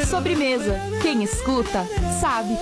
Sobremesa. Quem escuta, sabe.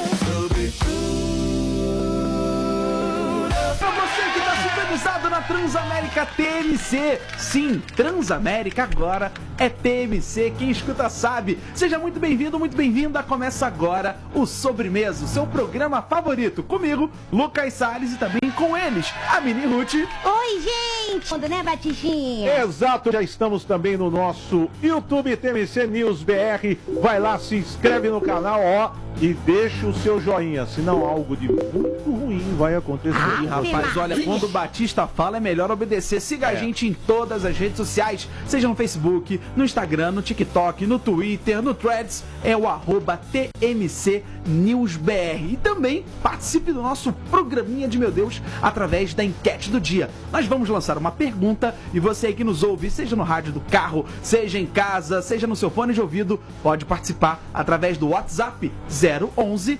Pra você que tá sintonizado na Transamérica TMC. Sim, Transamérica agora é TMC. Quem escuta sabe. Seja muito bem-vindo, muito bem-vinda. Começa agora o Sobremesa, o seu programa favorito. Comigo, Lucas Salles, e também com eles, a Mini Ruth. Oi, gente! Né, Batichinha? Exato, já estamos também no nosso YouTube TMC News BR. Vai lá, se inscreve no canal, ó, e deixa o seu joinha, senão algo de muito ruim vai acontecer. Rapaz, olha, quando o Batista fala é melhor obedecer. Siga a gente em todas as redes sociais, seja no Facebook, no Instagram, no TikTok, no Twitter, no Threads, é o @TMC News BR. E também participe do nosso programinha de meu Deus através da enquete do dia. Nós vamos lançar uma pergunta e você aí que nos ouve, seja no rádio do carro, seja em casa, seja no seu fone de ouvido, pode participar através do WhatsApp 011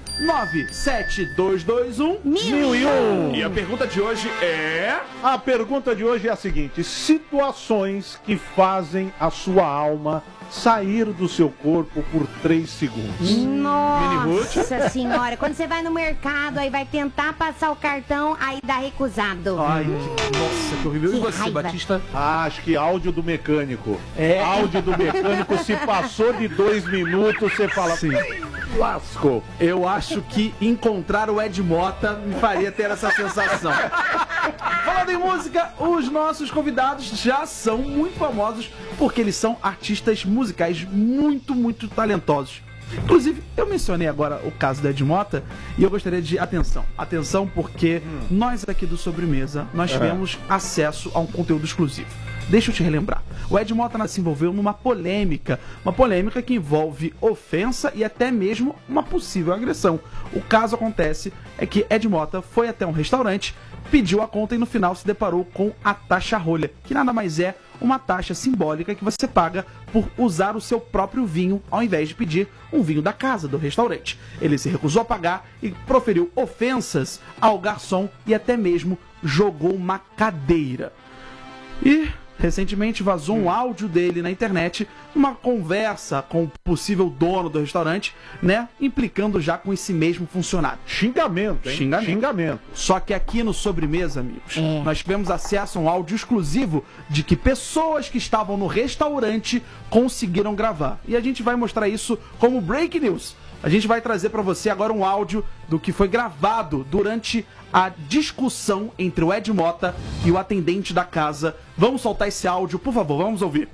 97221 1001. E a pergunta de hoje é... A pergunta de hoje é a seguinte: situações que fazem a sua alma sair do seu corpo por 3 segundos. Nossa senhora, quando você vai no mercado, aí vai tentar passar o cartão, aí dá recusado. Ai, nossa, que horrível. E você, raiva. Batista? Acho que áudio do mecânico. Áudio do mecânico, se passou de 2 minutos, você fala... Sim. Lascou. Eu acho que encontrar o Ed Mota me faria ter essa sensação. Falando em música, os nossos convidados já são muito famosos porque eles são artistas musicais muito, muito talentosos. Inclusive, eu mencionei agora o caso do Ed Mota e eu gostaria de atenção porque nós aqui do Sobremesa, nós tivemos acesso a um conteúdo exclusivo. Deixa eu te relembrar. O Ed Mota se envolveu numa polêmica que envolve ofensa e até mesmo uma possível agressão. O caso acontece é que Ed Mota foi até um restaurante, pediu a conta e no final se deparou com a taxa rolha, que nada mais é uma taxa simbólica que você paga por usar o seu próprio vinho ao invés de pedir um vinho da casa, do restaurante. Ele se recusou a pagar e proferiu ofensas ao garçom e até mesmo jogou uma cadeira. E recentemente vazou um áudio dele na internet, uma conversa com o possível dono do restaurante, né, implicando já com esse mesmo funcionário. Xingamento, hein? Xingamento. Só que aqui no Sobremesa, amigos, nós tivemos acesso a um áudio exclusivo de que pessoas que estavam no restaurante conseguiram gravar. E a gente vai mostrar isso como break news. A gente vai trazer para você agora um áudio do que foi gravado durante a discussão entre o Ed Mota e o atendente da casa. Vamos soltar esse áudio, por favor, vamos ouvir.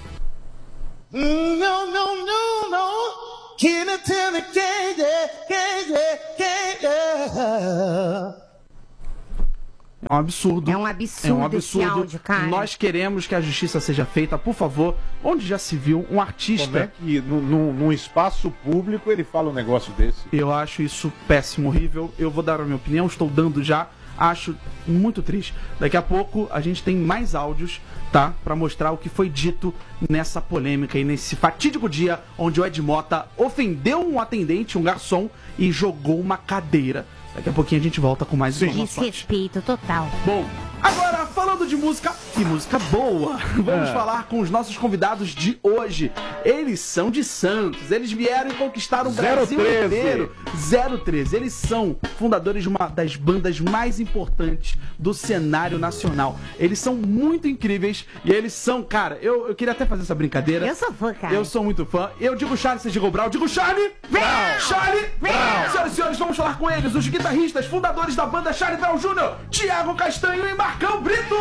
É um absurdo. É um absurdo esse áudio, cara. Nós queremos que a justiça seja feita, por favor. Onde já se viu um artista... Como é que num espaço público ele fala um negócio desse? Eu acho isso péssimo, horrível. Eu vou dar a minha opinião, estou dando já. Acho muito triste. Daqui a pouco a gente tem mais áudios, tá? Pra mostrar o que foi dito nessa polêmica e nesse fatídico dia onde o Ed Mota ofendeu um atendente, um garçom, e jogou uma cadeira. Daqui a pouquinho a gente volta com mais informações. Desrespeito total. Bom, agora falando de música, e música boa, vamos falar com os nossos convidados de hoje. Eles são de Santos, eles vieram e conquistaram o Brasil inteiro. 013, eles são fundadores de uma das bandas mais importantes do cenário nacional. Eles são muito incríveis e eles são, cara, eu queria até fazer essa brincadeira. Eu sou fã, cara. Eu sou muito fã. Eu digo Charlie, você digo Brown, digo Charlie Brown! Charlie Brown! Senhoras e senhores, vamos falar com eles, os guitarristas, fundadores da banda Charlie Brown Jr., Thiago Castanho e Marcão Brito!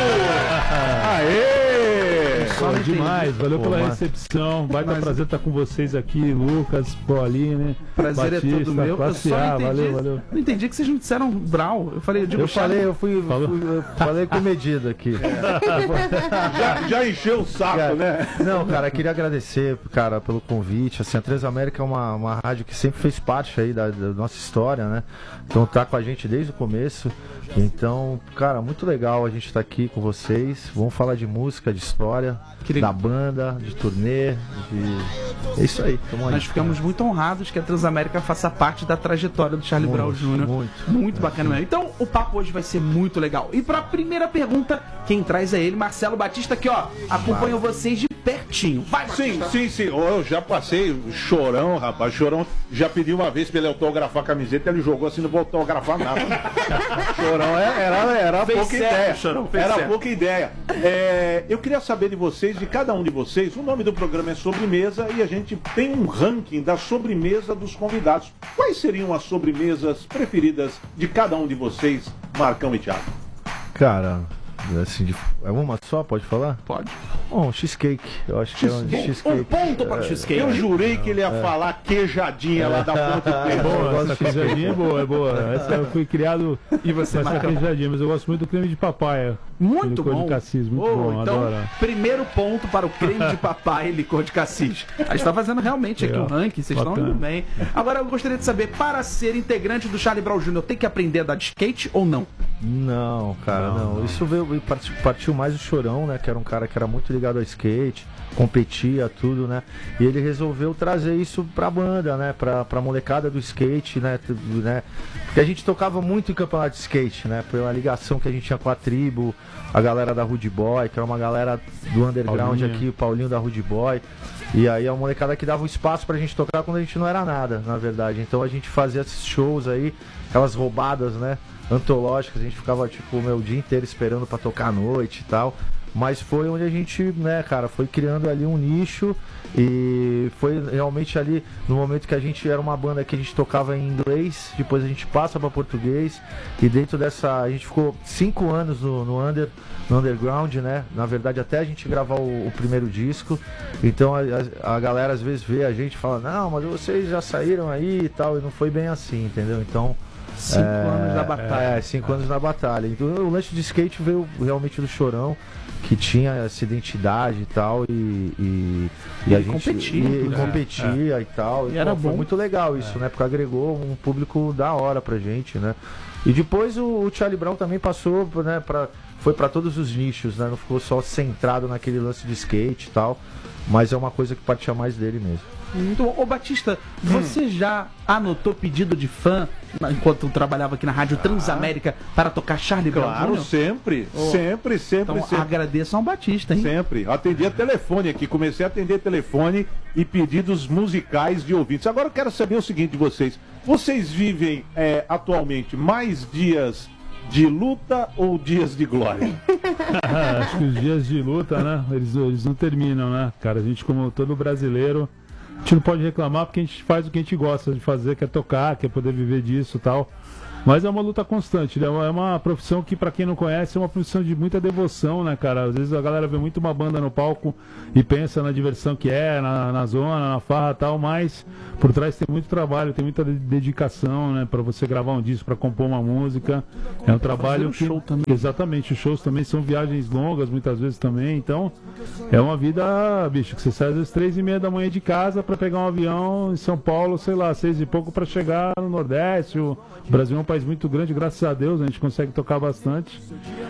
Aê! Fala demais, valeu pela recepção. Baita prazer estar com vocês aqui, Lucas, Pauline, Prazer Batista, é todo meu. Eu só não entendi, valeu. não entendi que vocês não disseram Brown. Eu falei, eu digo Charlie. Eu falei com medida aqui. Já encheu o saco, né? Não, cara, queria agradecer, cara, pelo convite. Assim, a Transamérica é uma rádio que sempre fez parte aí da nossa história, né? Então tá com a gente desde o começo. Então, cara, muito legal a gente estar aqui com vocês. Vamos falar de música, de história, da banda, de turnê, É isso aí. Nós ficamos muito honrados que a Transamérica faça parte da trajetória do Charlie Brown Jr. Muito bacana mesmo. Então, o papo hoje vai ser muito legal. E pra primeira pergunta, quem traz é ele, Marcelo Batista, que ó, acompanha vocês de pertinho. Vai, Batista. Sim. Eu já passei o Chorão, rapaz. Chorão já pediu uma vez pra ele autografar a camiseta, ele jogou assim, não vou autografar nada. Chorão era Fez pouca certo, ideia. Chorão, fez Era certo. pouca ideia. Eu queria saber de vocês, de cada um de vocês, o nome do programa é Sobremesa e a gente tem um ranking da sobremesa dos convidados. Quais seriam as sobremesas preferidas de cada um de vocês, Marcão e Thiago? Cara, assim, é uma só, pode falar? Pode. Bom, cheesecake. Eu acho que é um cheesecake. Um ponto para o cheesecake. Eu jurei que ele ia falar queijadinha lá da ponta do É boa, gosto essa de queijadinha é boa. Essa eu fui criado E você, com essa Marcão? queijadinha, mas eu gosto muito do creme de papaya. Muito licor bom. de cassis, muito Oh, bom, então, adoro. primeiro ponto para o creme de papai e licor de cassis. A gente tá fazendo realmente aqui um Legal. ranking, vocês estão Bacana. indo bem. Agora eu gostaria de saber, para ser integrante do Charlie Brown Jr., tem que aprender a dar de skate ou não? Não, cara, não. Isso veio, partiu mais do Chorão, né? Que era um cara que era muito ligado ao skate, competia, tudo, né? E ele resolveu trazer isso pra banda, né? Pra molecada do skate, né? Porque a gente tocava muito em campeonato de skate, né? Pela ligação que a gente tinha com a tribo, a galera da Rude Boy, que era uma galera do underground Paulinho. aqui, o Paulinho da Rude Boy. E aí a molecada que dava um espaço pra gente tocar quando a gente não era nada, na verdade. Então a gente fazia esses shows aí, aquelas roubadas, né? Antológicas, a gente ficava tipo o dia inteiro esperando pra tocar à noite e tal. Mas foi onde a gente, né, cara, foi criando ali um nicho e foi realmente ali no momento que a gente era uma banda que a gente tocava em inglês, depois a gente passa pra português e dentro dessa, a gente ficou 5 anos no underground, né, na verdade até a gente gravar o primeiro disco. Então a galera às vezes vê a gente e fala, não, mas vocês já saíram aí e tal, e não foi bem assim, entendeu? Então 5 anos da batalha. 5 anos na batalha. Então o lance de skate veio realmente do Chorão, que tinha essa identidade e tal, e a gente competia, e né? competia e tal. E era foi bom. muito legal isso, né? Porque agregou um público da hora pra gente, né? E depois o Charlie Brown também passou, né, foi pra todos os nichos, né? Não ficou só centrado naquele lance de skate e tal, mas é uma coisa que partia mais dele mesmo. Muito bom. Ô Batista, você já anotou pedido de fã enquanto trabalhava aqui na Rádio Transamérica para tocar Charlie Brown Claro, Jr.? sempre. Então agradeço ao Batista, hein? Sempre. Atendia telefone aqui, comecei a atender telefone e pedidos musicais de ouvintes. Agora eu quero saber o seguinte de vocês. Vocês vivem atualmente mais dias de luta ou dias de glória? Acho que os dias de luta, né? Eles não terminam, né, cara? A gente, como todo brasileiro, a gente não pode reclamar porque a gente faz o que a gente gosta de fazer, quer tocar, quer poder viver disso e tal. Mas é uma luta constante, né? É uma profissão que, pra quem não conhece, é uma profissão de muita devoção, né, cara? Às vezes a galera vê muito uma banda no palco e pensa na diversão que é, na zona, na farra e tal, mas por trás tem muito trabalho, tem muita dedicação, né? Pra você gravar um disco, pra compor uma música. É um trabalho que... show também. Exatamente, os shows também são viagens longas, muitas vezes também, então é uma vida, bicho, que você sai às vezes 3h30 da manhã de casa pra pegar um avião em São Paulo, sei lá, 6 e pouco pra chegar no Nordeste. O Brasil é um país muito grande, graças a Deus, a gente consegue tocar bastante,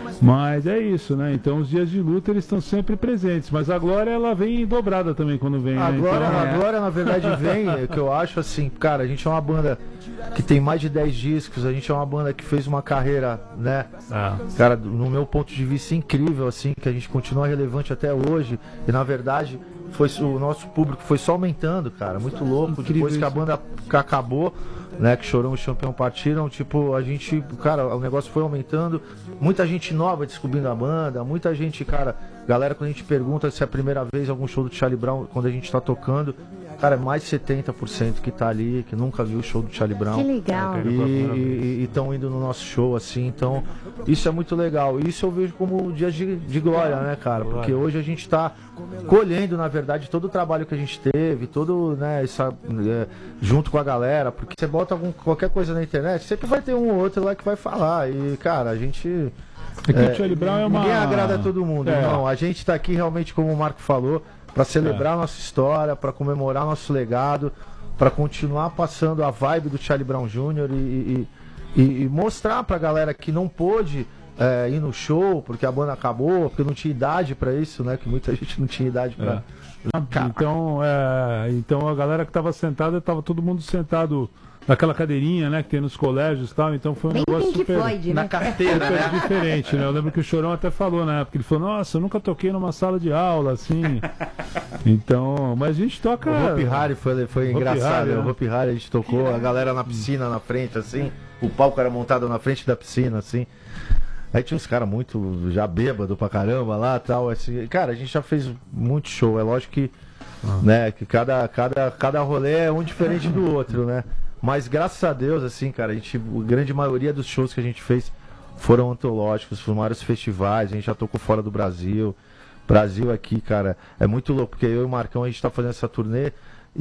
mas é isso, né? Então os dias de luta eles estão sempre presentes, mas a glória ela vem dobrada também quando vem, né? A Então, glória, na verdade, vem, que eu acho assim, cara, a gente é uma banda que tem mais de 10 discos, a gente é uma banda que fez uma carreira, né? Cara, no meu ponto de vista, incrível, assim, que a gente continua relevante até hoje, e na verdade, o nosso público foi só aumentando, cara, muito louco, Incrível depois que a isso. banda acabou, né, que Chorão e Champião partiram, tipo, a gente, cara, o negócio foi aumentando, muita gente nova descobrindo a banda, muita gente, cara, galera, quando a gente pergunta se é a primeira vez algum show do Charlie Brown, quando a gente tá tocando, cara, é mais de 70% que tá ali, que nunca viu o show do Charlie Brown. Que legal. E estão indo no nosso show, assim, então isso é muito legal. Isso eu vejo como dias de glória, né, cara? Porque hoje a gente tá colhendo, na verdade, todo o trabalho que a gente teve, todo, né, junto com a galera, porque você bota qualquer coisa na internet, sempre vai ter um ou outro lá que vai falar. E, cara, a gente. É que o Charlie Brown é uma... Ninguém agrada a todo mundo, não. A gente tá aqui realmente, como o Marco falou, para celebrar a nossa história, para comemorar nosso legado, para continuar passando a vibe do Charlie Brown Jr. e mostrar pra galera que não pôde ir no show, porque a banda acabou, porque não tinha idade pra isso, né? Que muita gente não tinha idade pra... Então a galera que tava sentada, tava todo mundo sentado naquela cadeirinha, né, que tem nos colégios e tal, então foi um Bem negócio Pink super, Floyd, Na né? carteira, super né? diferente, né? Eu lembro que o Chorão até falou na época, ele falou, nossa, eu nunca toquei numa sala de aula, assim. Então, mas a gente toca... O Hopi Hari foi engraçado, Hari, né? O Hopi Hari a gente tocou, a galera na piscina na frente, assim, o palco era montado na frente da piscina, assim. Aí tinha uns caras muito já bêbado pra caramba lá e tal, assim. Cara, a gente já fez muito show, é lógico que, né, que cada rolê é um diferente do outro, né? Mas graças a Deus, assim, cara, a grande maioria dos shows que a gente fez foram antológicos, foram vários festivais, a gente já tocou fora do Brasil. Brasil aqui, cara, é muito louco, porque eu e o Marcão, a gente tá fazendo essa turnê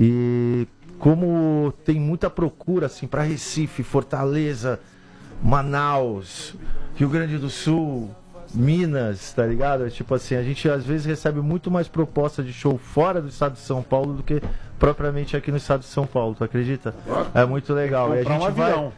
e como tem muita procura, assim, pra Recife, Fortaleza, Manaus, Rio Grande do Sul, Minas, tá ligado? Tipo assim, a gente às vezes recebe muito mais proposta de show fora do estado de São Paulo do que propriamente aqui no estado de São Paulo, tu acredita? É muito legal. E a gente avião.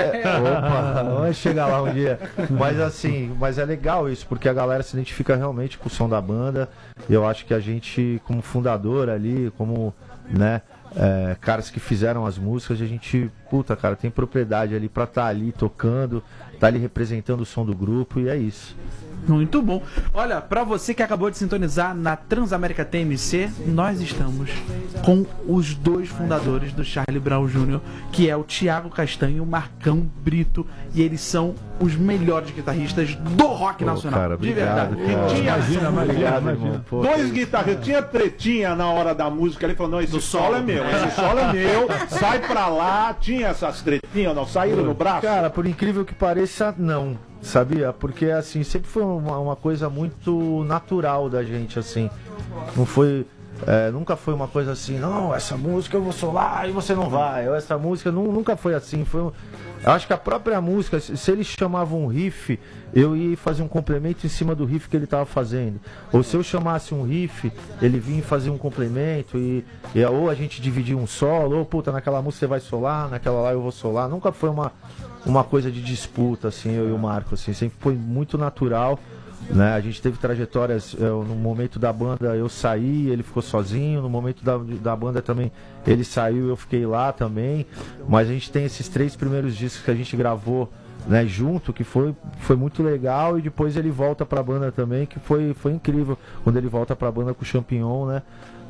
Opa, vamos chegar lá um dia. Mas assim, mas é legal isso, porque a galera se identifica realmente com o som da banda. E eu acho que a gente, como fundador ali, como, né, caras que fizeram as músicas, a gente, puta, cara, tem propriedade ali pra estar ali tocando, tá ali representando o som do grupo, e é isso. Muito bom. Olha, pra você que acabou de sintonizar na Transamérica TMC, nós estamos com os dois fundadores do Charlie Brown Jr., que é o Thiago Castanho e o Marcão Brito, e eles são os melhores guitarristas do rock nacional. Cara, de obrigado, verdade. cara. Imagina. Pô, Dois guitarristas, tinha tretinha na hora da música, ele falou, não, esse solo é meu, esse solo é meu, sai pra lá, tinha essas tretinhas, não, saíram no braço? Cara, por incrível que pareça, não. Sabia? Porque assim, sempre foi uma coisa muito natural da gente, assim. Não foi. Nunca foi uma coisa assim, não, essa música eu vou solar e você não vai. Ou essa música nunca foi assim. Eu acho que a própria música, se ele chamava um riff, eu ia fazer um complemento em cima do riff que ele estava fazendo. Ou se eu chamasse um riff, ele vinha fazer um complemento ou a gente dividia um solo, ou puta, naquela música você vai solar, naquela lá eu vou solar. Nunca foi uma coisa de disputa, assim, eu e o Marco, assim, sempre foi muito natural, né? A gente teve trajetórias, no momento da banda eu saí, ele ficou sozinho, no momento da banda também ele saiu, eu fiquei lá também, mas a gente tem esses 3 primeiros discos que a gente gravou, né, junto, que foi muito legal, e depois ele volta pra banda também, que foi incrível, quando ele volta pra banda com o Champignon, né,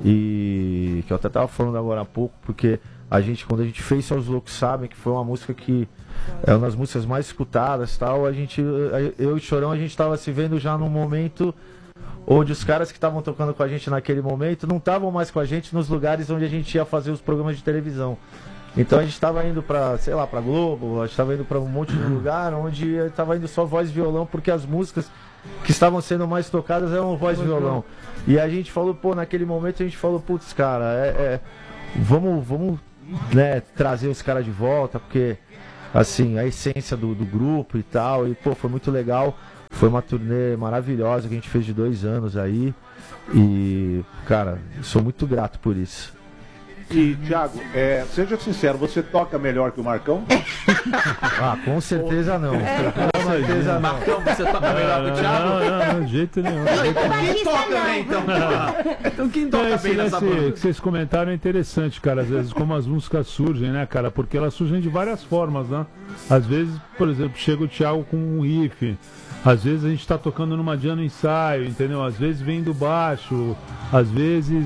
e que eu até tava falando agora há pouco, porque quando a gente fez Só os Loucos Sabem, que foi uma música que é uma das músicas mais escutadas, tal, eu e o Chorão, a gente tava se vendo já num momento onde os caras que estavam tocando com a gente naquele momento não estavam mais com a gente nos lugares onde a gente ia fazer os programas de televisão. Então a gente estava indo pra, sei lá, pra Globo, a gente estava indo pra um monte de lugar onde estava indo só voz e violão, porque as músicas que estavam sendo mais tocadas eram voz e violão. E a gente falou, naquele momento a gente falou, putz, cara, vamos, né, trazer os caras de volta, porque assim, a essência do grupo e tal, e foi muito legal. Foi uma turnê maravilhosa que a gente fez de 2 anos aí, e, cara, sou muito grato por isso. E, Thiago, seja sincero, você toca melhor que o Marcão? Com certeza não. Com certeza não. Marcão, você toca melhor que o Thiago? Não, de jeito nenhum. Quem toca, né, então? Então quem toca bem nessa banda? Que vocês comentaram é interessante, cara, às vezes como as músicas surgem, né, cara, porque elas surgem de várias formas, né? Às vezes, por exemplo, chega o Thiago com um riff, às vezes a gente tá tocando numa jam no ensaio, entendeu? Às vezes vem do baixo, às vezes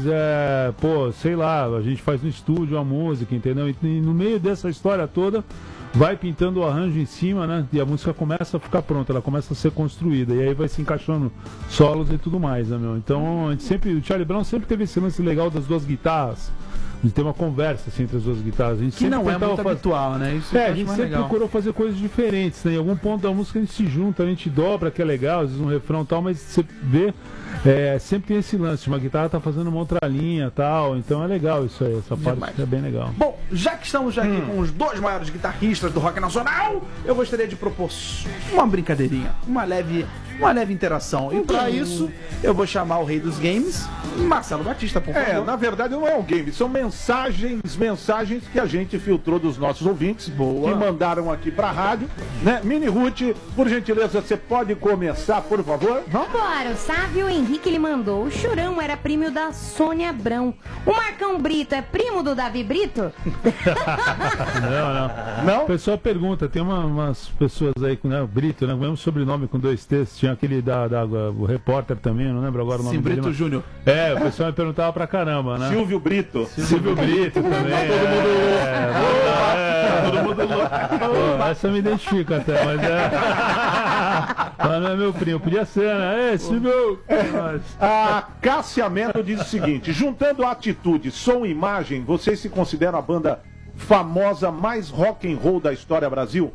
sei lá, a gente faz no estúdio a música, entendeu? E no meio dessa história toda, vai pintando o arranjo em cima, né? E a música começa a ficar pronta, ela começa a ser construída, e aí vai se encaixando solos e tudo mais, né, meu? Então, o Charlie Brown sempre teve esse lance legal das duas guitarras, de ter uma conversa assim, entre as duas guitarras. A gente que não é muito habitual, né? Isso a gente sempre procurou fazer coisas diferentes, né? Em algum ponto da música a gente se junta, a gente dobra, que é legal, às vezes um refrão e tal, mas você vê, sempre tem esse lance, uma guitarra tá fazendo uma outra linha e tal, então é legal isso aí, essa parte é bem legal. Bom, já que estamos aqui com os 2 maiores guitarristas do rock nacional, eu gostaria de propor uma brincadeirinha, uma leve uma leve interação. E pra isso, eu vou chamar o rei dos games, Marcelo Batista, por favor. Na verdade não é um game, são mensagens que a gente filtrou dos nossos ouvintes, que mandaram aqui pra rádio, né? Mini Ruth, por gentileza, você pode começar, por favor? Vambora, o Sávio Henrique ele mandou. O Chorão era primo da Sônia Abrão. O Marcão Brito é primo do Davi Brito? Não? O pessoal pergunta, tem umas pessoas aí com Brito, né? O mesmo sobrenome com 2 T's, tinha aquele o repórter também, não lembro agora o nome dele. Brito Júnior. O pessoal me perguntava pra caramba, né? Silvio Brito Também. Todo mundo louco. Essa eu me identifico até, mas mas não é meu primo, podia ser, né? Silvio! A Cássia Melo diz o seguinte: juntando atitude, som e imagem, vocês se consideram a banda famosa mais rock and roll da história Brasil?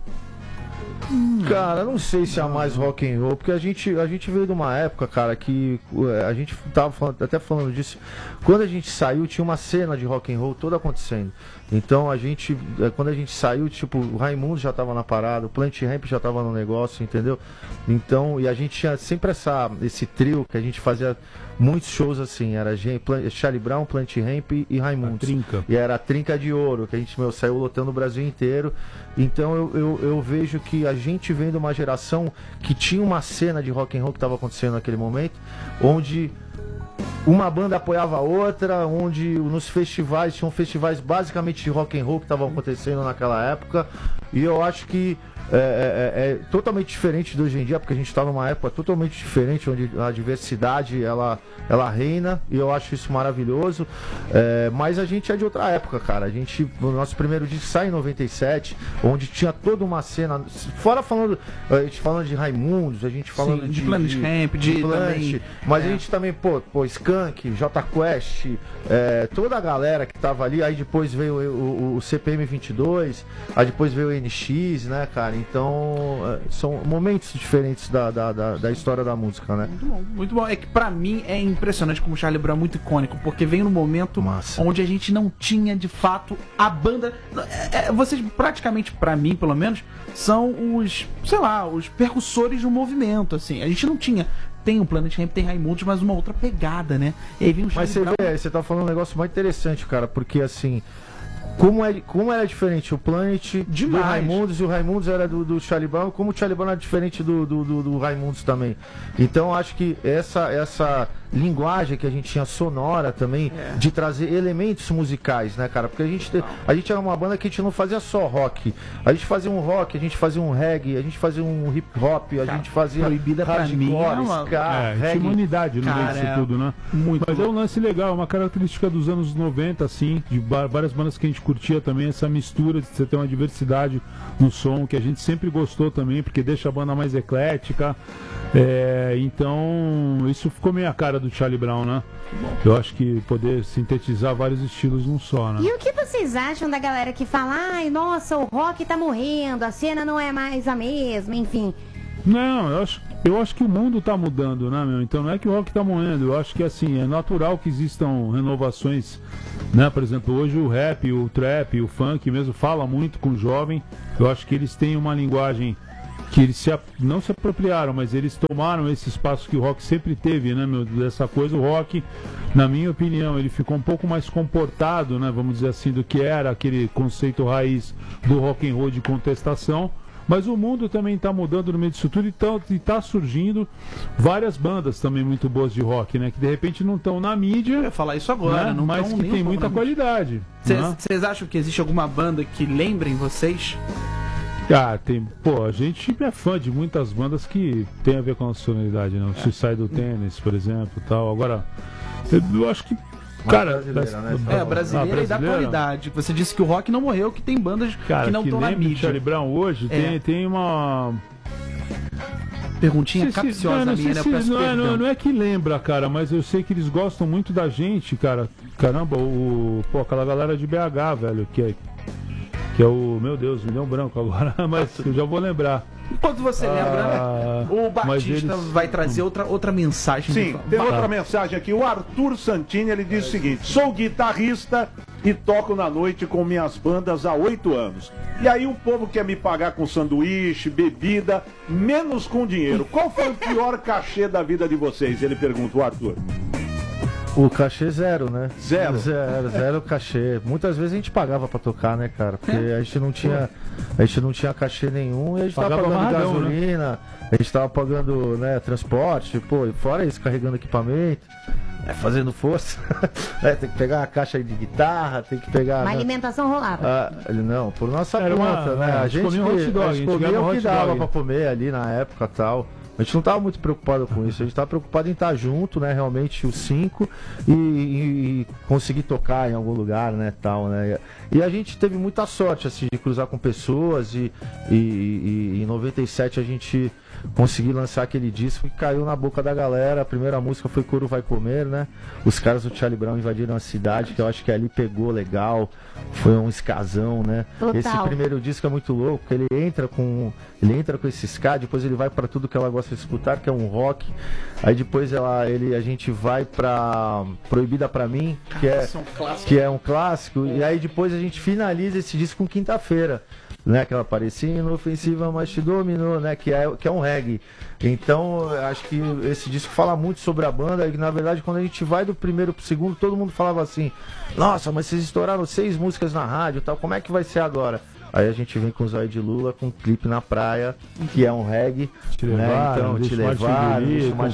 Cara, não sei se é a mais rock and roll, porque a gente veio de uma época, cara, que a gente tava até falando disso. Quando a gente saiu, tinha uma cena de rock and roll toda acontecendo. Então quando a gente saiu, tipo, o Raimundo já tava na parada, o Plant Ramp já tava no negócio, entendeu? Então, e a gente tinha sempre esse trio que a gente fazia muitos shows assim, era Charlie Brown, Plant Ramp e Raimundo. E era a trinca de ouro, que a gente saiu lotando o Brasil inteiro. Então eu vejo que a gente vem de uma geração que tinha uma cena de rock and roll que estava acontecendo naquele momento, onde uma banda apoiava a outra, onde nos festivais, tinham festivais basicamente de rock and roll que estavam acontecendo naquela época, e eu acho que é totalmente diferente de hoje em dia, porque a gente está numa época totalmente diferente, onde a diversidade ela reina, e eu acho isso maravilhoso. Mas a gente é de outra época, cara. O nosso primeiro disco sai em 97, onde tinha toda uma cena, a gente falando de Raimundos, a gente falando de Planet Ramp, de também, mas a gente também, Skank, J Quest, toda a galera que tava ali. Aí depois veio o CPM 22, aí depois veio o NX, né, cara? Então, são momentos diferentes da história da música, né? Muito bom, muito bom. É que pra mim é impressionante como o Charlie Brown é muito icônico, porque veio num momento onde a gente não tinha, de fato, a banda... Vocês, praticamente, pra mim, pelo menos, são os percussores do movimento, assim. A gente não tinha... Tem o Planet Ramp, tem Raimundos, mas uma outra pegada, né? E aí vem o Charlie Brown. Mas você tá falando um negócio mais interessante, cara, porque, assim... Como era diferente o Planet do Raimundos, e o Raimundos era do Charlie Brown, como o Charlie Brown era diferente do Raimundos também. Então acho que essa linguagem que a gente tinha sonora também, de trazer elementos musicais, né, cara? Porque a gente era uma banda que a gente não fazia só rock. A gente fazia um rock, a gente fazia um reggae, a gente fazia um hip hop, a gente fazia hardcore, ska, reggae. Tinha uma unidade no meio disso tudo, né? Mas é um lance legal, uma característica dos anos 90, assim, de várias bandas que a gente curtia também, essa mistura de você ter uma diversidade no som, que a gente sempre gostou também, porque deixa a banda mais eclética. Então, isso ficou meio a cara do Charlie Brown, né? Eu acho que poder sintetizar vários estilos num só, né? E o que vocês acham da galera que fala, ai, nossa, o rock tá morrendo, a cena não é mais a mesma, enfim... Não, eu acho que o mundo tá mudando, né, meu? Então não é que o rock tá morrendo, eu acho que, assim, é natural que existam renovações, né? Por exemplo, hoje o rap, o trap, o funk mesmo fala muito com o jovem. Eu acho que eles têm uma linguagem que eles não se apropriaram, mas eles tomaram esse espaço que o rock sempre teve, né, meu? Dessa coisa, o rock, na minha opinião, ele ficou um pouco mais comportado, né? Vamos dizer assim, do que era aquele conceito raiz do rock and roll de contestação. Mas o mundo também está mudando no meio disso tudo, e está surgindo várias bandas também muito boas de rock, né? Que de repente não estão na mídia. Eu ia falar isso agora, né? Não mas que tem muita qualidade. Vocês acham que existe alguma banda que lembrem vocês? Tem. Pô, a gente é fã de muitas bandas que tem a ver com a sonoridade, né? O Suicidal Tennis, por exemplo, tal. Agora, eu acho que. Cara, brasileira e da qualidade. Você disse que o rock não morreu, que tem bandas que não estão na mídia. Charlie Brown hoje tem uma perguntinha capciosa minha, né? Eu peço perdão. Não é que lembra, cara, mas eu sei que eles gostam muito da gente, cara. Caramba, aquela galera de BH, velho, que é o... Meu Deus, me deu um branco agora, mas eu já vou lembrar. Enquanto você lembra, o Batista vai trazer outra mensagem. Sim, tem outra mensagem aqui. O Arthur Santini, ele diz o seguinte: sou guitarrista e toco na noite com minhas bandas há 8 anos. E aí o povo quer me pagar com sanduíche, bebida, menos com dinheiro. Qual foi o pior cachê da vida de vocês? Ele pergunta, o Arthur. O cachê zero, né? Zero? Zero cachê. Muitas vezes a gente pagava pra tocar, né, cara? Porque a gente não tinha cachê nenhum e a gente tava Pagava pagando amarradão, gasolina, a gente tava pagando, né, transporte, pô, e fora isso, carregando equipamento, fazendo força. Tem que pegar uma caixa de guitarra, tem que pegar... Uma né? alimentação rolava. Não, por nossa Era conta, né? A gente comia um hot dog, a gente comia o que hot dava dog. pra comer ali na época e tal. A gente não estava muito preocupado com isso, a gente estava preocupado em estar junto, né, realmente os 5 e conseguir tocar em algum lugar, né, tal, né. E a gente teve muita sorte, assim, de cruzar com pessoas e em 97 a gente conseguiu lançar aquele disco que caiu na boca da galera. A primeira música foi Couro Vai Comer, né. Os caras do Charlie Brown invadiram a cidade, que eu acho que ali pegou legal, foi um escazão, né. Total. Esse primeiro disco é muito louco, porque ele entra com esse ska, depois ele vai para tudo que ela gosta de escutar, que é um rock. Aí depois a gente vai pra Proibida Pra Mim, que é um clássico. E aí depois a gente finaliza esse disco com Quinta-feira, né? Que ela parecia inofensiva, mas te dominou, né? Que é um reggae. Então, acho que esse disco fala muito sobre a banda. E na verdade, quando a gente vai do primeiro pro segundo, todo mundo falava assim: nossa, mas vocês estouraram 6 músicas na rádio e tal, como é que vai ser agora? Aí a gente vem com o Zóio de Lula, com um clipe na praia, que é um reggae. Te né? levaram, Então, te levaram,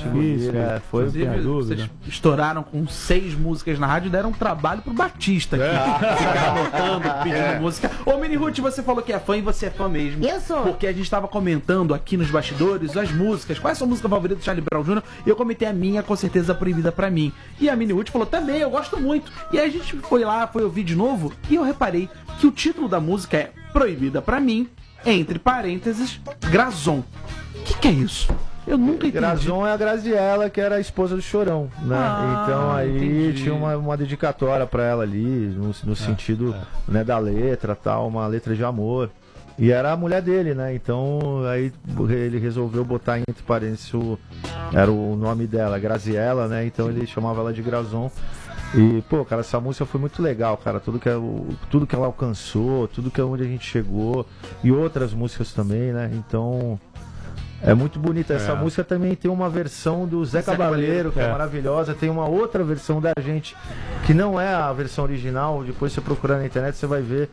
foi Inclusive, vocês estouraram com 6 músicas na rádio e deram um trabalho pro Batista aqui. Ficar anotando, pedindo música. Ô, Mini Ruth, você falou que é fã e você é fã mesmo. Eu sou. Porque a gente tava comentando aqui nos bastidores as músicas. Qual é a sua música favorita do Charlie Brown Jr.? E eu comentei a minha, com certeza, Proibida Pra Mim. E a Mini Ruth falou, também, eu gosto muito. E aí a gente foi lá, foi ouvir de novo, e eu reparei que o título da música é Proibida Pra Mim, entre parênteses, Grazon. O que é isso? Eu nunca entendi. Grazon é a Graziella, que era a esposa do Chorão, né? Então aí entendi. tinha uma dedicatória pra ela ali, no sentido né, da letra, tal, uma letra de amor. E era a mulher dele, né? Então aí ele resolveu botar entre parênteses era o nome dela, Graziella, né? Então ele chamava ela de Grazon. E, pô, cara, essa música foi muito legal, cara. Tudo que ela alcançou, tudo que onde a gente chegou. E outras músicas também, né? Então, é muito bonita. Essa música também tem uma versão do Zé Cabaleiro, que é maravilhosa. Tem uma outra versão da gente, que não é a versão original. Depois você procurar na internet, você vai ver.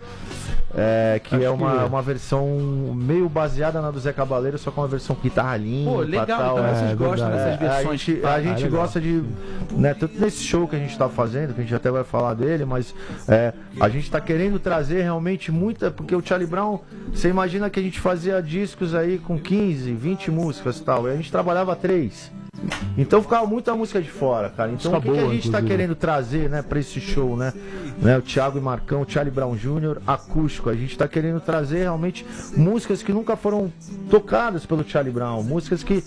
Que é uma versão meio baseada na do Zé Cabaleiro, só com uma versão guitarra limpa. Pô, legal, tal. então vocês gostam dessas versões. A gente gosta de, né, tanto nesse show que a gente tá fazendo, que a gente até vai falar dele, mas a gente tá querendo trazer realmente muita, porque o Charlie Brown, você imagina que a gente fazia discos aí com 15, 20 músicas e tal, e a gente trabalhava 3. Então ficava muita música de fora, cara. Então o que a gente tá querendo trazer, né, pra esse show, né? O Thiago e Marcão, o Charlie Brown Jr., acústico. A gente tá querendo trazer realmente músicas que nunca foram tocadas pelo Charlie Brown. Músicas que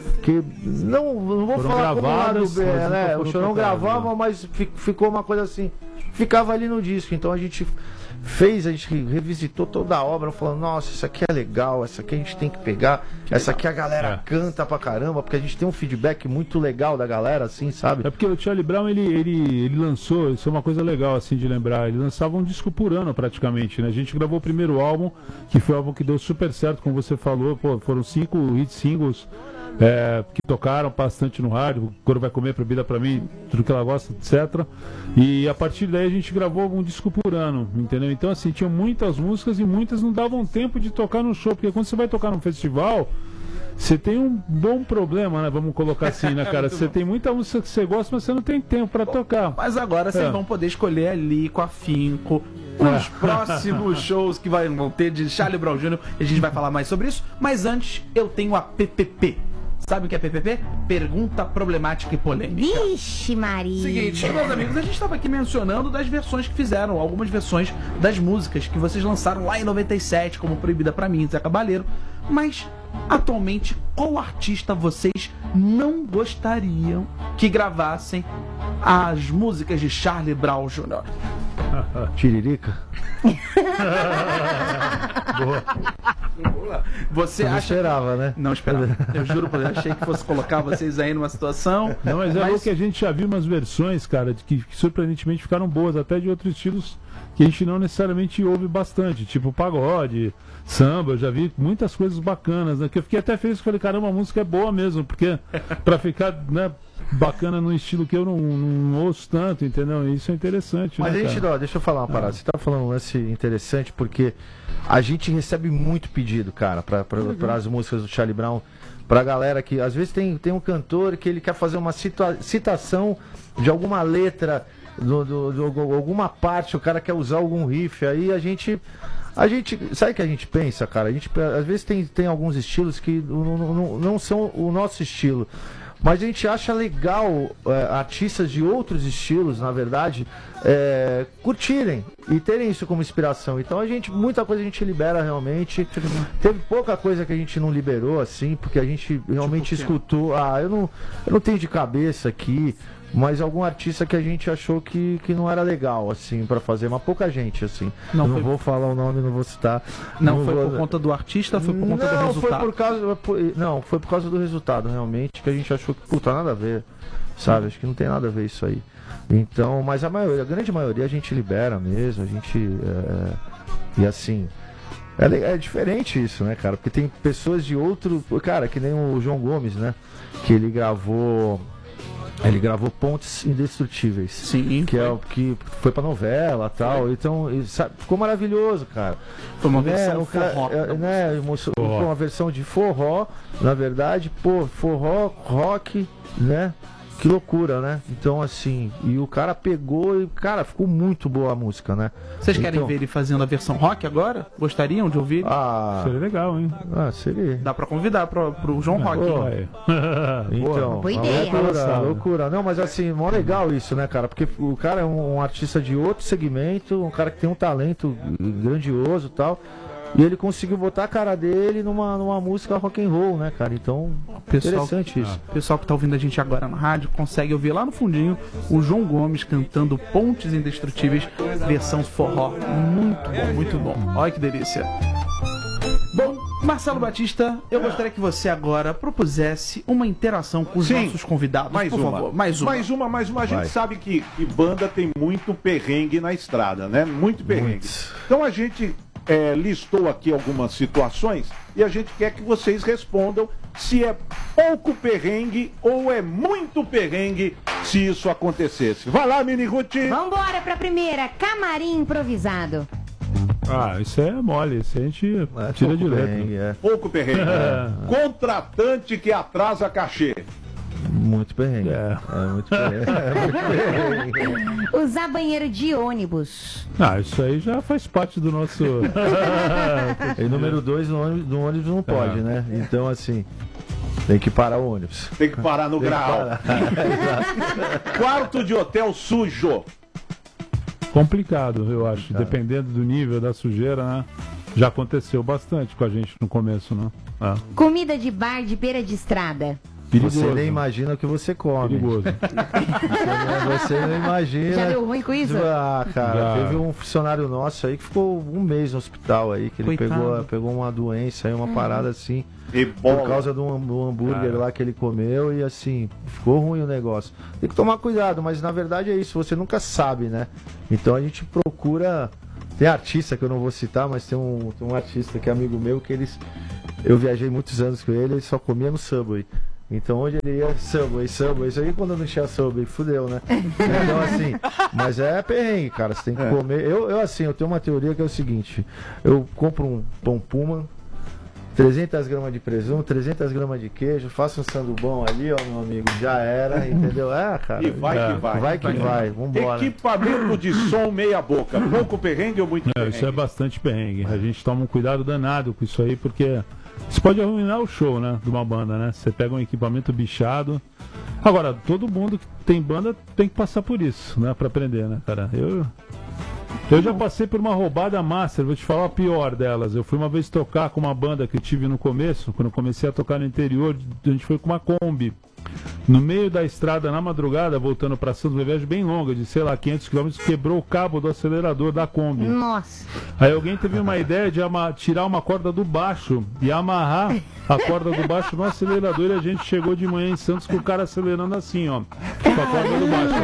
não vou foram falar como lá do gravadas, B, né? O Chorão tocadas, gravava, mas ficou uma coisa assim. Ficava ali no disco. Então a gente revisitou toda a obra, falando, nossa, isso aqui é legal, essa aqui a gente tem que pegar, essa aqui a galera canta pra caramba, porque a gente tem um feedback muito legal da galera, assim, sabe? É porque o Charlie Brown, ele lançou, isso é uma coisa legal, assim, de lembrar, ele lançava um disco por ano, praticamente, né? A gente gravou o primeiro álbum, que foi um álbum que deu super certo, como você falou, pô, foram 5 hit singles, que tocaram bastante no rádio, Couro Vai Comer, Proibida Pra Mim, tudo que ela gosta, etc. E a partir daí a gente gravou um disco por ano, entendeu? Então assim, tinham muitas músicas e muitas não davam tempo de tocar no show, porque quando você vai tocar num festival, você tem um bom problema, né? Vamos colocar assim, né, cara? Você tem muita música que você gosta, mas você não tem tempo pra tocar. Mas agora vocês vão poder escolher ali com afinco os próximos shows que vão ter de Charlie Brown Jr. A gente vai falar mais sobre isso. Mas antes, eu tenho a PPP. Sabe o que é PPP? Pergunta Problemática e Polêmica. Vixe, Maria. Seguinte, meus amigos, a gente estava aqui mencionando das versões que fizeram, algumas versões das músicas que vocês lançaram lá em 97, como Proibida Pra Mim, Zé Cabaleiro. Mas, atualmente, qual artista vocês não gostariam que gravassem as músicas de Charlie Brown Jr.? Tiririca? Boa. Você Você não acha... esperava, né? Não esperava. Eu juro por Deus, achei que fosse colocar vocês aí numa situação. Não, mas é louco que a gente já viu umas versões, cara, que surpreendentemente ficaram boas, até de outros estilos que a gente não necessariamente ouve bastante, tipo pagode, samba, eu já vi muitas coisas bacanas, né? Que eu fiquei até feliz, falei, caramba, a música é boa mesmo, porque pra ficar, né, bacana num estilo que eu não ouço tanto, entendeu? Isso é interessante, Mas né, a gente, cara? ó, deixa eu falar uma parada. Você tá falando um lance interessante porque a gente recebe muito pedido, cara, para as músicas do Charlie Brown, pra galera que às vezes tem um cantor que ele quer fazer uma citação de alguma letra, de alguma parte, o cara quer usar algum riff, aí a gente sabe o que a gente pensa, cara? A gente às vezes tem alguns estilos que não são o nosso estilo. Mas a gente acha legal artistas de outros estilos, na verdade, curtirem e terem isso como inspiração. Então muita coisa a gente libera realmente. Teve pouca coisa que a gente não liberou, assim, porque a gente realmente escutou. Eu não tenho de cabeça aqui, mas algum artista que a gente achou que não era legal, assim, pra fazer, mas pouca gente, assim. Não Eu foi- não vou falar o nome, não vou citar. Não foi vou- por conta do artista, foi por conta do não, resultado. foi por causa do resultado, realmente, que a gente achou que, puta, nada a ver, sabe? Acho que não tem nada a ver isso aí. Então, mas a grande maioria a gente libera mesmo, a gente, e assim, é diferente isso, né, cara? Porque tem pessoas de outro, cara, que nem o João Gomes, né? Que ele gravou Pontes Indestrutíveis. Sim, Que é o que foi pra novela e tal. Então, ficou maravilhoso, cara. Foi uma Né, versão o cara- forró. foi uma versão de forró, na verdade, pô, forró, rock, né? Que loucura, né? Então, assim, e o cara pegou e, cara, ficou muito boa a música, né? Vocês querem Então- ver ele fazendo a versão rock agora? Gostariam de ouvir? Seria legal, hein? Seria. Dá pra convidar pro João Rock. Pô, Vai. Então, Boa uma ideia. loucura. Não, mas assim, mó legal isso, né, cara? Porque o cara é um artista de outro segmento, um cara que tem um talento grandioso e tal. E ele conseguiu botar a cara dele numa música rock and roll, né, cara? Então, Pessoal- interessante isso. O pessoal que tá ouvindo a gente agora na rádio consegue ouvir lá no fundinho o João Gomes cantando Pontes Indestrutíveis, versão forró. Muito bom, muito bom. Olha que delícia. Bom, Marcelo Batista, eu gostaria que você agora propusesse uma interação com os Sim. nossos convidados, Mais por uma. favor. Mais uma. Mais uma. A gente Vai. sabe que banda tem muito perrengue na estrada, né? Muito perrengue. Muitos. Então a gente listou aqui algumas situações e a gente quer que vocês respondam se é pouco perrengue ou é muito perrengue se isso acontecesse. Vai lá, Mini Ruth! Vambora pra primeira, camarim improvisado. Ah, isso é mole, isso a gente É, tira pouco de letra. perrengue, Pouco perrengue. Contratante que atrasa cachê. Muito perrengue. É. Muito perrengue. É muito perrengue. Usar banheiro de ônibus. Ah, isso aí já faz parte do nosso. E número 2, no ônibus não pode, né? Então, assim, tem que parar o ônibus. Tem que parar no grau. Quarto de hotel sujo. Complicado, eu acho. Dependendo do nível da sujeira, né? Já aconteceu bastante com a gente no começo, né? Ah, Comida de bar de beira de estrada. perigoso. Você nem imagina o que você come. Perigoso. Você não imagina. Já deu ruim com isso? Ah, cara, Já. teve um funcionário nosso aí que ficou um mês no hospital aí, que ele Coitado. pegou uma doença aí, uma parada assim, Ebola. por causa do hambúrguer Cara. lá que ele comeu e assim, ficou ruim o negócio. Tem que tomar cuidado, mas na verdade é isso, você nunca sabe, né? Então a gente procura. Tem artista que eu não vou citar, mas tem um artista que é amigo meu que eu viajei muitos anos com ele só comia no Subway. Então onde ele ia, Subway. Isso aí quando não tinha Subway, fudeu, né? Então assim, mas é perrengue, cara. Você tem que comer. Eu tenho uma teoria que é o seguinte: eu compro um pão Puma, 300 gramas de presunto, 300 gramas de queijo, faço um sandubão ali, ó, meu amigo, já era, entendeu? Cara. E vai que vai. Vai que vai, vambora. Equipamento de som meia boca. Pouco perrengue ou muito Não, perrengue? isso é bastante perrengue. A gente toma um cuidado danado com isso aí, porque isso pode arruinar o show, né? De uma banda, né? Você pega um equipamento bichado. Agora, todo mundo que tem banda tem que passar por isso, né? Pra aprender, né, cara? Eu já passei por uma roubada master, vou te falar a pior delas. Eu fui uma vez tocar com uma banda que eu tive no começo, quando eu comecei a tocar no interior, a gente foi com uma Kombi. no meio da estrada, na madrugada, voltando para Santos, uma viagem bem longa, de sei lá, 500 km, quebrou o cabo do acelerador da Kombi. Nossa. Aí alguém teve uma ideia de tirar uma corda do baixo e amarrar a corda do baixo no acelerador, e a gente chegou de manhã em Santos com o cara acelerando assim, ó, com a corda do baixo.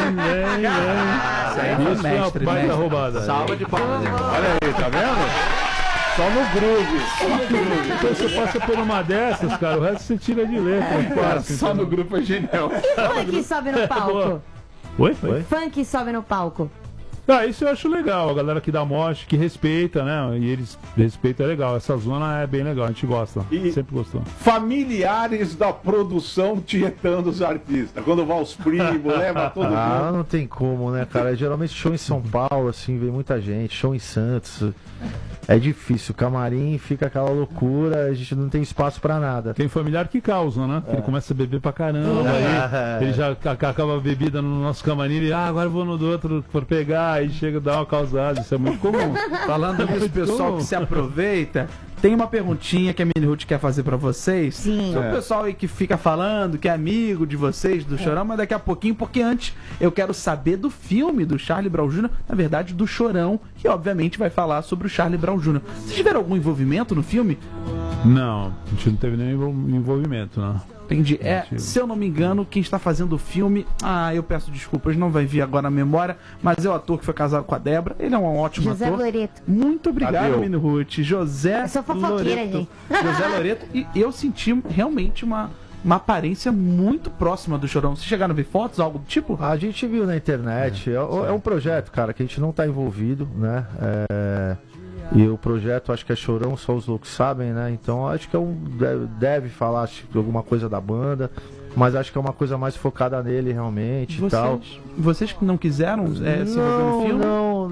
Isso foi uma baita roubada. Salva de palmas. Olha aí, tá vendo? Só no groove. Então você passa por uma dessas, cara, o resto você tira de letra. Fácil, Só no grupo é genial. Funk sobe no palco. Oi? Funk sobe no palco. Ah, isso eu acho legal, a galera que dá mote, que respeita, né? E eles respeitam, é legal. Essa zona é bem legal, a gente gosta. E sempre gostou. Familiares da produção tietando os artistas. Quando vai os primos, leva todo mundo. Ah, não tem como, né, cara? Geralmente show em São Paulo, assim, vem muita gente. Show em Santos. É difícil. O camarim fica aquela loucura, a gente não tem espaço pra nada. Tem familiar que causa, né? Ele começa a beber pra caramba, aí ele já acaba a bebida no nosso camarim, ele, agora eu vou no do outro por pegar, aí chega a dar uma causada, isso é muito comum. Falando nisso, pessoal que se aproveita, tem uma perguntinha que a Mini Ruth quer fazer pra vocês. Sim. O pessoal aí que fica falando que é amigo de vocês, do Chorão, mas daqui a pouquinho, porque antes eu quero saber do filme do Charlie Brown Jr., na verdade do Chorão, que obviamente vai falar sobre o Charlie Brown Jr. Vocês tiveram algum envolvimento no filme? Não, a gente não teve nenhum envolvimento, não. Entendi. Se eu não me engano, quem está fazendo o filme, eu peço desculpas, não vai vir agora na memória, mas é o ator que foi casado com a Débora, ele é um ótimo José ator. Loreto. Muito obrigado, Valeu. Mini Ruth. José Eu sou fofoqueira, Loreto. gente. José Loreto, e eu senti realmente uma aparência muito próxima do Chorão. Vocês chegaram a ver fotos, algo do tipo? A gente viu na internet, é um projeto, cara, que a gente não tá envolvido, né? E o projeto, acho que é Chorão, só os loucos sabem, né? Então acho que deve falar de alguma coisa da banda, mas acho que é uma coisa mais focada nele realmente e tal. Vocês que não quiseram se envolver no filme?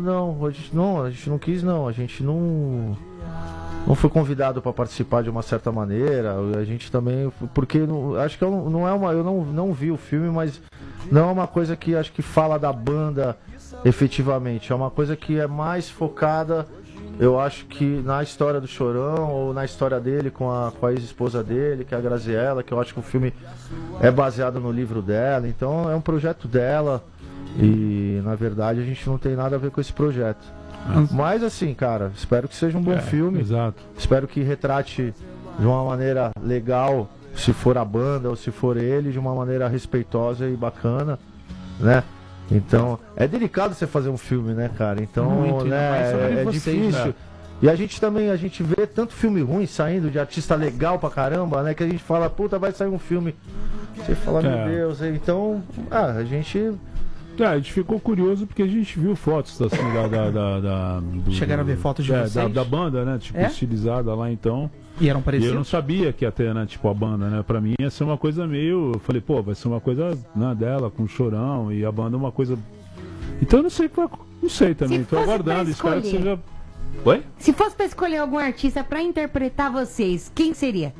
A gente não quis, não. A gente não foi convidado para participar de uma certa maneira. A gente também, porque acho que eu não vi o filme, mas não é uma coisa que acho que fala da banda efetivamente. É uma coisa que é mais focada, eu acho que na história do Chorão, ou na história dele com a ex-esposa dele, que é a Graziella, que eu acho que o filme é baseado no livro dela. Então é um projeto dela e na verdade a gente não tem nada a ver com esse projeto. Mas assim, cara, espero que seja um bom filme. Exato. Espero que retrate de uma maneira legal, se for a banda ou se for ele, de uma maneira respeitosa e bacana, né? Então, é delicado você fazer um filme, né, cara? Então, Muito, né, sobre é vocês, difícil. né? E a gente também, vê tanto filme ruim saindo de artista legal pra caramba, né? Que a gente fala, puta, vai sair um filme. Você fala, meu Deus. Então, a gente... A gente ficou curioso porque a gente viu fotos assim, Chegaram a ver fotos de vocês? Da banda, né? Tipo, estilizada lá então. E eram E eu parecidos? não sabia que ia ter, né? Tipo, a banda, né? Pra mim ia ser uma coisa meio. Eu falei, pô, vai ser uma coisa, né, dela, com o Chorão, e a banda uma coisa. Então eu não sei, não sei também. Se Tô fosse aguardando, pra espero que escolher. seja. Oi? Se fosse pra escolher algum artista pra interpretar vocês, quem seria?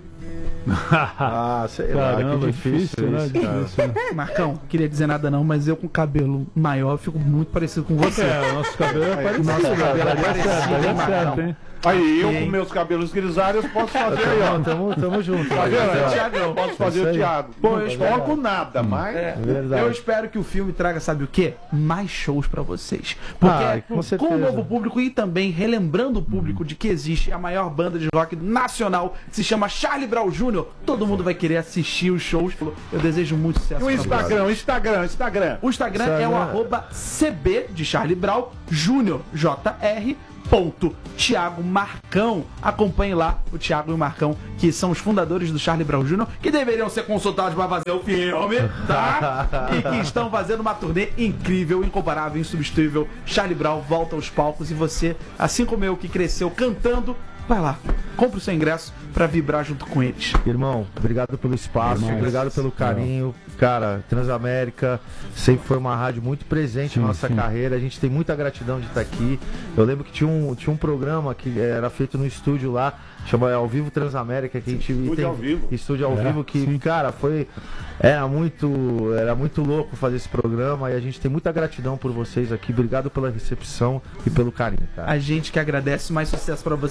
sei lá, Caramba, que difícil né? isso, cara. Difícil, né? Marcão, queria dizer nada não, mas eu com cabelo maior eu fico muito parecido com você. O nosso cabelo é parecido. Nosso cabelo é Daria parecido, certo, daria hein, certo, Marcão? hein? Aí eu, com meus cabelos grisalhos, posso fazer aí, ó. Tamo junto. Tá vendo? Mas, Thiagão, posso fazer Isso o aí. Thiago. Pô, eu escolho nada, mas... verdade. Eu espero que o filme traga, sabe o quê? Mais shows pra vocês. Porque com com certeza. o novo público e também relembrando o público de que existe a maior banda de rock nacional, que se chama Charlie Brown Jr., todo mundo vai querer assistir os shows. Eu desejo muito sucesso. E o pra vocês. Instagram. O Instagram é o @CB de Charlie Brown Jr. JR. Thiago Marcão. Acompanhe lá o Thiago e o Marcão, que são os fundadores do Charlie Brown Jr., que deveriam ser consultados para fazer o filme, tá? E que estão fazendo uma turnê incrível, incomparável, insubstituível. Charlie Brown volta aos palcos e você, assim como eu, que cresceu cantando, vai lá, compra o seu ingresso pra vibrar junto com eles. Irmão, obrigado pelo espaço, obrigado pelo carinho. Cara, Transamérica sempre foi uma rádio muito presente na nossa carreira. A gente tem muita gratidão de estar aqui. Eu lembro que tinha um programa que era feito no estúdio lá, chama Ao Vivo Transamérica, que a gente Estúdio tem ao vivo. estúdio ao vivo, que, cara, era muito louco fazer esse programa, e a gente tem muita gratidão por vocês aqui. Obrigado pela recepção e pelo carinho, cara. A gente que agradece, mais sucesso pra você, Thiago.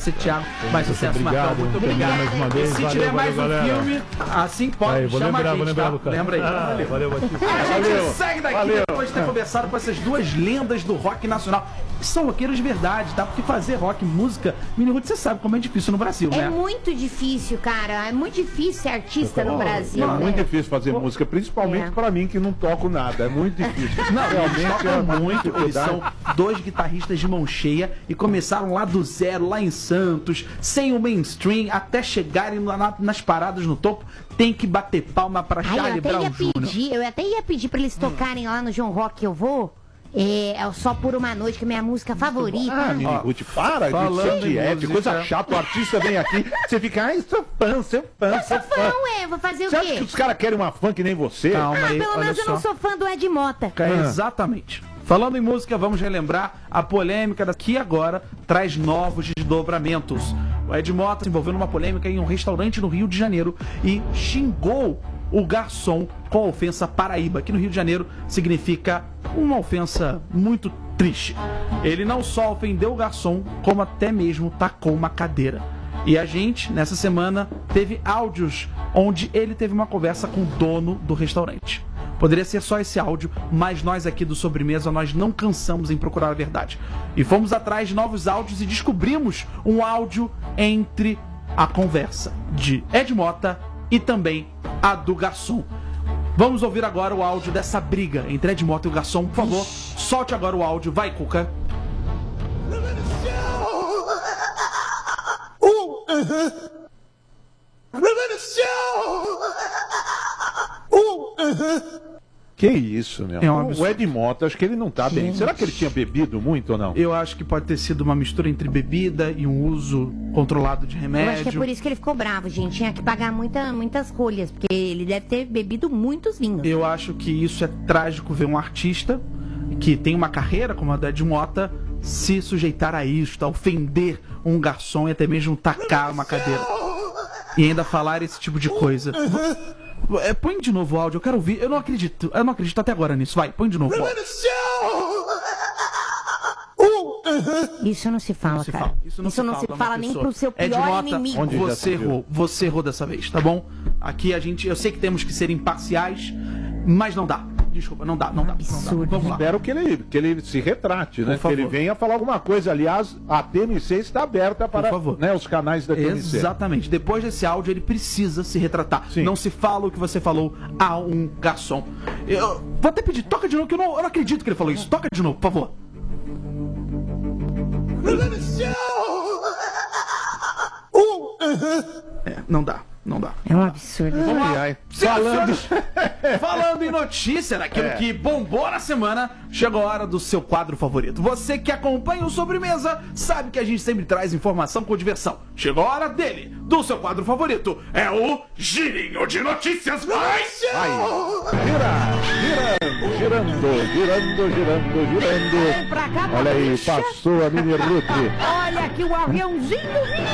Mais sucesso, Marcão. Obrigado. Muito Terminar obrigado. mais uma E vez. se Valeu, tiver mais valeu, um galera. filme, assim pode Aí, vou chamar lembrar, a gente, do cara. Lembra aí. Valeu, Batista. A gente Valeu. segue daqui Valeu. depois de ter conversado com essas duas lendas do rock nacional. São roqueiros de verdade, tá? Porque fazer rock, música, Mini Ruth, você sabe como é difícil no Brasil, É né? muito difícil, cara. É muito difícil ser artista no Brasil. É né? muito difícil fazer música, principalmente É. pra mim que não toco nada. É muito difícil. Não, eles realmente tocam é uma muito, eles dificuldade. são dois guitarristas de mão cheia e começaram lá do zero, lá em Santos, sem o mainstream, até chegarem nas paradas no topo, tem que bater palma pra Ai, Charlie Brown Jr. eu até ia pedir pra eles tocarem lá no João Rock que eu vou. É Só por uma Noite, que é minha música favorita. Ah, Mini Ruth, para de falando ser em diético, música- coisa chata. O artista vem aqui, você fica, ai, sou fã, sou fã, Eu sou sou fã. fã, ué, vou fazer o Você acha que quê? os caras querem uma fã que nem você? Calma Ah, aí, pelo olha menos eu só. não sou fã do Ed Mota. Exatamente. Falando em música, vamos relembrar a polêmica que agora traz novos desdobramentos. O Ed Mota se envolveu numa polêmica em um restaurante no Rio de Janeiro e xingou o garçom com a ofensa Paraíba, que no Rio de Janeiro significa uma ofensa muito triste. Ele não só ofendeu o garçom, como até mesmo tacou uma cadeira. E a gente, nessa semana, teve áudios onde ele teve uma conversa com o dono do restaurante. Poderia ser só esse áudio, mas nós aqui do Sobremesa, nós não cansamos em procurar a verdade. E fomos atrás de novos áudios e descobrimos um áudio entre a conversa de Ed Mota e também a do garçom. Vamos ouvir agora o áudio dessa briga entre Ed Mota e o garçom. Por favor, solte agora o áudio. Vai, Cuca. Que isso, meu. É um absurdo. O Ed Mota, acho que ele não tá bem. Será que ele tinha bebido muito ou não? Eu acho que pode ter sido uma mistura entre bebida e um uso controlado de Eu remédio. acho que é por isso que ele ficou bravo, gente. Tinha que pagar muitas rolhas, porque ele deve ter bebido muitos vinhos. Eu acho que isso é trágico ver um artista que tem uma carreira como a da Ed Mota se sujeitar a isso, a ofender um garçom e até mesmo tacar uma cadeira. E ainda falar esse tipo de coisa. Põe de novo o áudio, eu quero ouvir. Eu não acredito até agora nisso. Vai, põe de novo o áudio. Isso não se fala, se cara. fala. Isso não se fala uma nem pessoa. pro seu Ed pior Mota, inimigo. onde já Você se viu? errou. Você errou dessa vez, tá bom? Aqui a gente... Eu sei que temos que ser imparciais, mas não dá. Desculpa, não dá. Absurdo. Vamos lá. Espero que ele se retrate, né? Por favor. Que ele venha falar alguma coisa. Aliás, a TMC está aberta para favor. né, os canais da TMC. Exatamente. Depois desse áudio, ele precisa se retratar. Sim. Não se fala o que você falou a um garçom. Eu vou até pedir, toca de novo, que eu não acredito que ele falou isso. Toca de novo, por favor. Não dá. É um absurdo. Falando em notícia daquilo que bombou na semana, chegou a hora do seu quadro favorito. Você que acompanha o Sobremesa sabe que a gente sempre traz informação com diversão. Chegou a hora dele, do seu quadro favorito. É o Girinho de Notícias Mais. Girando. Vem pra cá, Olha aí, bicha. passou a Mini Ruth. Olha aqui o aviãozinho.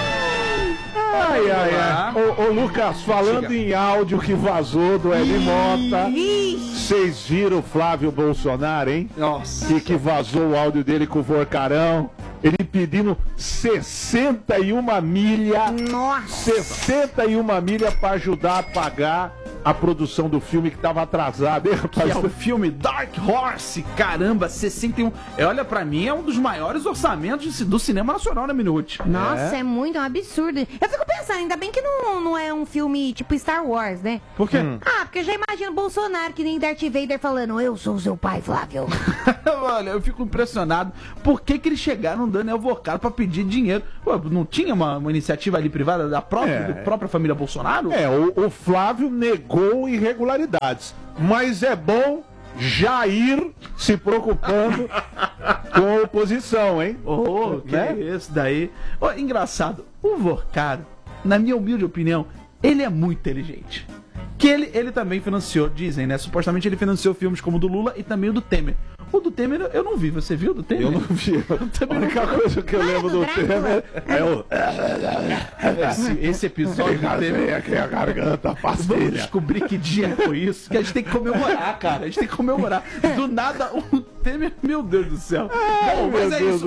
Ai. Ô, Lucas, falando Chega. em áudio que vazou do Ed Mota, Ixi. vocês viram o Flávio Bolsonaro, hein? Nossa. Que vazou o áudio dele com o Forcarão. Ele pedindo 61 milha. Nossa. 61 milha pra ajudar a pagar a produção do filme que tava atrasado, hein, Que é rapaz? o filme Dark Horse, caramba, 61. Olha, pra mim é um dos maiores orçamentos do cinema nacional, né, Minute? Nossa, é muito um absurdo. Eu fico pensando, ainda bem que não é um filme tipo Star Wars, né? Por quê? Ah, porque eu já imagino Bolsonaro que nem Darth Vader falando, eu sou seu pai, Flávio. Olha, eu fico impressionado. Por que eles chegaram dando avocado pra pedir dinheiro? Pô, não tinha uma iniciativa ali privada da própria família Bolsonaro? O Flávio negou irregularidades, mas é bom Jair se preocupando com a oposição, hein? Oh, que Né? isso daí. Oh, engraçado, o Vorcaro, na minha humilde opinião, ele é muito inteligente. Que ele também financiou, dizem, né? Supostamente ele financiou filmes como o do Lula e também o do Temer. O do Temer eu não vi, você viu o do Temer? Eu não vi. A única coisa que eu lembro do Temer é o. Esse episódio do Temer. aqui a garganta, Vamos descobrir que dia foi isso, que a gente tem que comemorar, cara. A gente tem que comemorar. Do nada, o Temer, meu Deus do céu. Bom, mas é isso,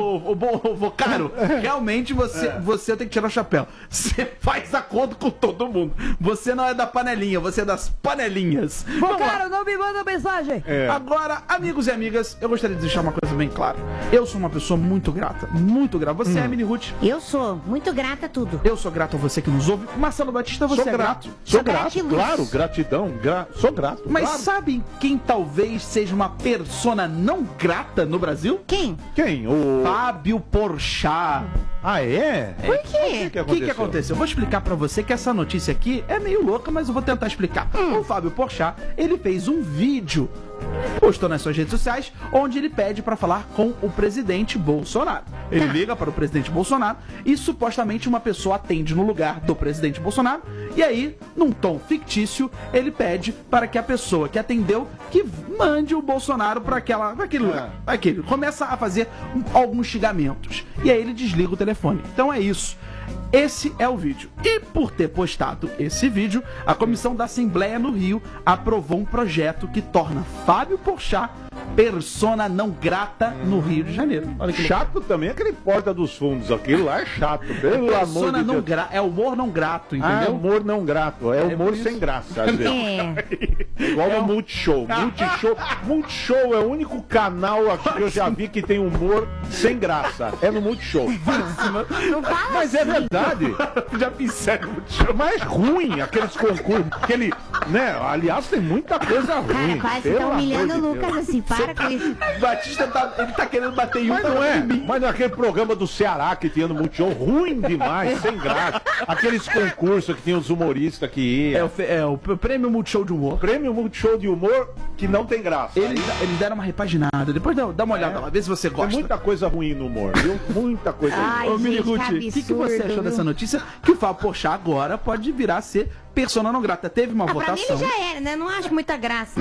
Caro, realmente você tem que tirar o chapéu. Você faz acordo com todo mundo. Você não é da panelinha, você é das panelinhas. Cara, não me manda mensagem. Agora, amigos e amigas, eu gostaria de deixar uma coisa bem clara. Eu sou uma pessoa muito grata, muito grata. Você é, Mini Ruth? Eu sou muito grata a tudo. Eu sou grato a você que nos ouve. Marcelo Batista, você é grato? Sou grato, claro, gratidão, sou grato. Mas claro. sabe quem talvez seja uma persona não grata no Brasil? Quem? Quem? O Fábio Porchat. Ah, é? Por quê? O que aconteceu? Eu vou explicar pra você que essa notícia aqui é meio louca, mas eu vou tentar explicar. O Fábio Porchat, ele fez um vídeo, postou nas suas redes sociais, onde ele pede pra falar com o presidente Bolsonaro. Ele liga para o presidente Bolsonaro e supostamente uma pessoa atende no lugar do presidente Bolsonaro, e aí, num tom fictício, ele pede para que a pessoa que atendeu que mande o Bolsonaro para aquele lugar. Aquele começa a fazer alguns xingamentos. E aí ele desliga o telefone. Então é isso. Esse é o vídeo. E por ter postado esse vídeo, a Comissão da Assembleia no Rio aprovou um projeto que torna Fábio Porchat persona não grata no Rio de Janeiro. Olha que chato também aquele Porta dos Fundos. Aquilo lá é chato, pelo amor de Deus. É humor não grato, entendeu? É humor não grato. É humor sem graça, às vezes. Igual no Multishow. Multishow é o único canal aqui que eu já vi que tem humor sem graça. É no Multishow. Mas é verdade. Já pensei no Multishow. Mas ruim, aqueles concursos. Né? Aliás, tem muita coisa ruim. Cara, quase tá humilhando o Lucas assim. Para com isso. Batista ele tá querendo bater em um. Mas não é. Mas naquele programa do Ceará que tinha no Multishow, ruim demais, sem graça. Aqueles concursos que tinha os humoristas que iam. É o prêmio Multishow de humor. Prêmio Multishow de humor que não tem graça. Eles deram uma repaginada. Depois dá uma olhada lá, vê se você gosta. Tem muita coisa ruim no humor, viu? Muita coisa ruim. Ô, Mini Ruth, o que você achou dessa notícia? Que o Fábio Porchat agora pode virar a ser persona não grata. Teve uma votação. Pra mim ele já era, né? Não acho muita graça.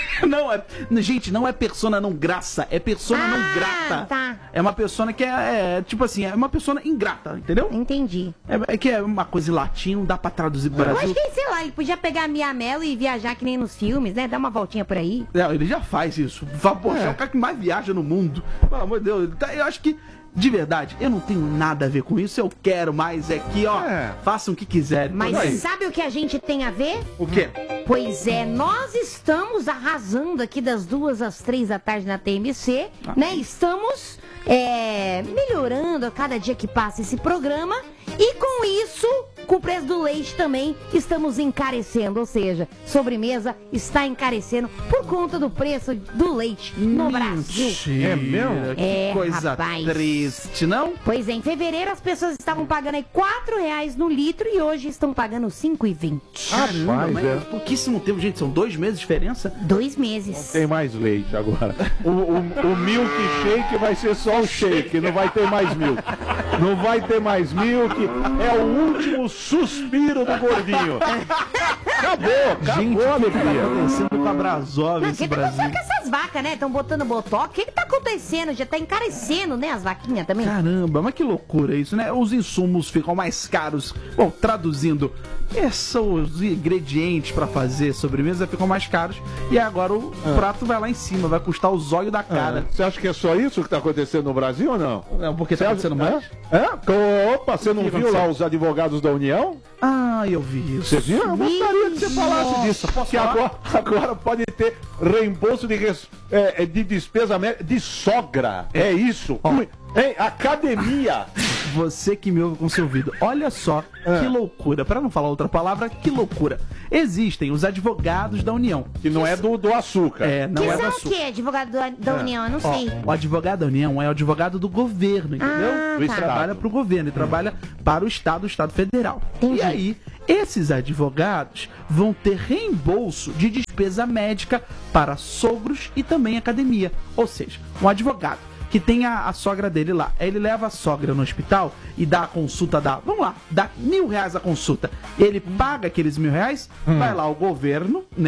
Gente, não é persona não graça, é persona não grata. Tá. É uma persona que tipo assim, é uma persona ingrata, entendeu? Entendi. É que é uma coisa em latim, não dá pra traduzir pro Brasil. Eu acho que, sei lá, ele podia pegar a Mia Mello e viajar que nem nos filmes, né? Dar uma voltinha por aí. Ele já faz isso. O Fábio Porchat é o cara que mais viaja no mundo. Pelo amor de Deus. Eu acho que, de verdade, eu não tenho nada a ver com isso. Eu quero mais que, façam o que quiserem. Mas sabe o que a gente tem a ver? O quê? Pois é, nós estamos arrasando aqui das 2 às 3 da tarde na TMC, né? Estamos melhorando a cada dia que passa esse programa. E com isso, com o preço do leite também, estamos encarecendo. Ou seja, sobremesa está encarecendo por conta do preço do leite no Brasil. É mesmo? Que coisa triste, não? Pois é, em fevereiro as pessoas estavam pagando aí R$4 no litro e hoje estão pagando R$5,20. Caramba, mas é pouquíssimo tempo, gente. São 2 meses de diferença? 2 meses. Tem mais leite agora. O milkshake vai ser só o shake, não vai ter mais milk. Não vai ter mais milk. É o último suspiro do gordinho. Acabou a alegria. O que tá acontecendo com a Brasov nesse Brasil? Não, que tá com essas vacas, né? Estão botando botox. O que tá acontecendo? Já tá encarecendo, né? As vaquinhas também. Caramba, mas que loucura isso, né? Os insumos ficam mais caros. Bom, traduzindo, os ingredientes pra fazer sobremesa ficam mais caros. E agora o prato vai lá em cima, vai custar o zóio da cara. Você acha que é só isso que tá acontecendo no Brasil ou não? Não, porque tá acontecendo mais? Opa, você não viu lá os advogados da União? Ah, eu vi isso. Você viu? Eu gostaria que você falasse disso. Posso que agora pode ter reembolso de despesa médica de sogra. É isso. Academia. Você que me ouve com seu ouvido, olha só que loucura. Para não falar outra palavra, que loucura. Existem os advogados da União. Que não é do açúcar. Não é do açúcar. O que, advogado da União? Eu não sei. O advogado da União é o advogado do governo, entendeu? Ele trabalha para o governo, ele trabalha para o Estado Federal. Entendi. E aí, esses advogados vão ter reembolso de despesa médica para sogros e também academia. Ou seja, um advogado que tem a sogra dele lá. Ele leva a sogra no hospital e dá a consulta, dá R$1.000 a consulta. Ele paga aqueles R$1.000, vai lá o governo, né?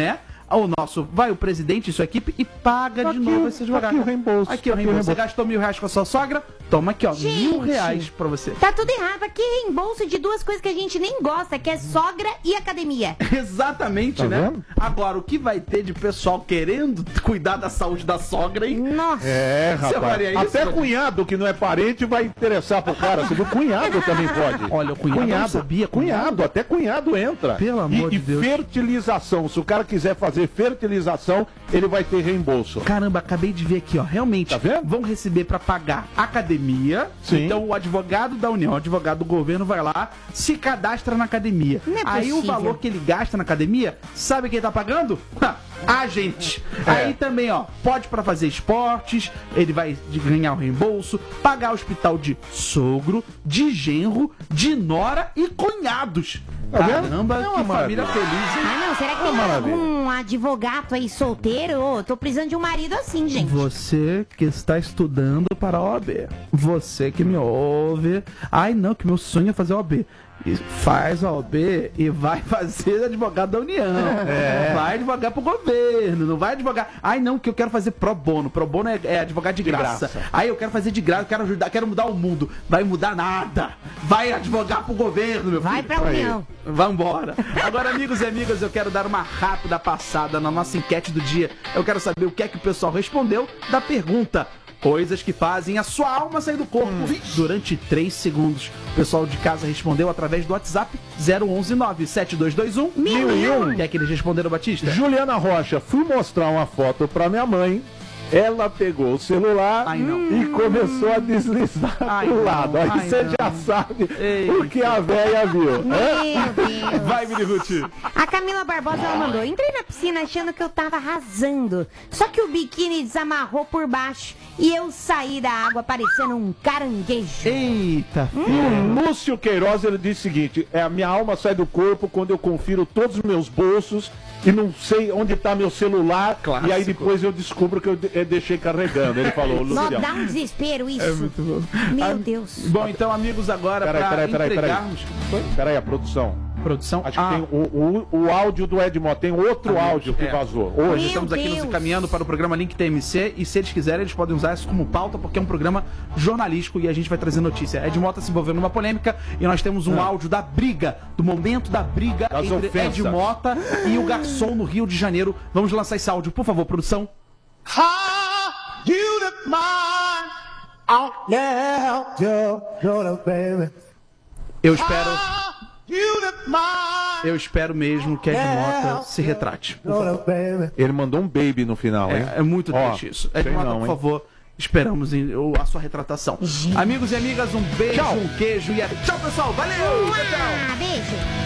vai o presidente e sua equipe e paga de novo esse advogado. Aqui o reembolso. Aqui o reembolso. Você gastou R$1.000 com a sua sogra? Toma aqui, ó, Gente, R$1.000 pra você. Tá tudo errado. Aqui é reembolso de duas coisas que a gente nem gosta, que é sogra e academia. Exatamente, Tá né? vendo? Agora, o que vai ter de pessoal querendo cuidar da saúde da sogra, hein? Nossa. É, Você faria rapaz. isso, Até né? cunhado que não é parente vai interessar pro cara. Você viu? Cunhado também pode. Olha, o cunhado eu não sabia, Cunhado, até cunhado entra. Pelo amor de Deus. E fertilização. Se o cara quiser fazer fertilização, ele vai ter reembolso. Caramba, acabei de ver aqui, ó. Realmente, Tá vendo? vão receber pra pagar academia. Sim. Então, o advogado da União, o advogado do governo vai lá, se cadastra na academia. Não é Aí o possível. valor que ele gasta na academia, sabe quem tá pagando? A gente. Aí também, ó, pode pra fazer esportes, ele vai ganhar o reembolso, pagar hospital de sogro, de genro, de nora e cunhados. Tá vendo? Caramba, É uma que família maravilha. feliz, hein? Ah, não, será que tem maravilha. algum advogado aí solteiro? Ô, tô precisando de um marido assim, gente. Você que está estudando para a OAB. Você que me ouve. Ai, não, que meu sonho é fazer OAB. E faz a OAB e vai fazer advogado da União. Vai advogar pro governo, não vai advogar. Ai, não, que eu quero fazer pro bono. Pro bono é advogado de graça. Aí eu quero fazer de graça, eu quero ajudar, quero mudar o mundo. Vai mudar nada. Vai advogar pro governo, meu filho. Vai pra União. Vambora. Agora, amigos e amigas, eu quero dar uma rápida passada na nossa enquete do dia. Eu quero saber o que é que o pessoal respondeu da pergunta: coisas que fazem a sua alma sair do corpo durante 3 segundos. O pessoal de casa respondeu através do WhatsApp 011-97221-1001. Quer que eles responderam, Batista? Juliana Rocha, fui mostrar uma foto pra minha mãe. Ela pegou o celular Ai, não. e começou a deslizar Ai, pro não. lado. Aí Ai, você não. já sabe Eita. o que a véia viu. Meu Deus. Vai, Mini Ruth. A Camila Barbosa, ela mandou: entrei na piscina achando que eu tava arrasando. Só que o biquíni desamarrou por baixo e eu saí da água parecendo um caranguejo. Eita, Lúcio Queiroz, ele disse o seguinte: a minha alma sai do corpo quando eu confiro todos os meus bolsos e não sei onde tá meu celular. Clássico. E aí depois eu descubro que eu deixei carregando. Ele falou, Nó, Luciano. dá um desespero isso. Meu Deus. Bom, então, amigos, agora Peraí. entregarmos... Peraí, a produção. Produção? Acho que tem o áudio do Edmond. Tem outro áudio que vazou. Hoje Meu estamos aqui nos Deus. encaminhando para o programa Link TMC e se eles quiserem, eles podem usar isso como pauta porque é um programa jornalístico e a gente vai trazer notícia. Ed Mota se envolveu numa polêmica e nós temos um áudio da briga, do momento da briga Das entre ofensas. Ed Mota e o garçom no Rio de Janeiro. Vamos lançar esse áudio, por favor, produção. Eu espero mesmo que Ed Mota se retrate. Ele mandou um baby no final, hein? É muito Ó, triste isso. Ed sei Mota, não, por hein? favor, esperamos a sua retratação. Amigos e amigas, um beijo, um queijo e tchau, pessoal. Valeu! Tchau, tchau. Ah, beijo.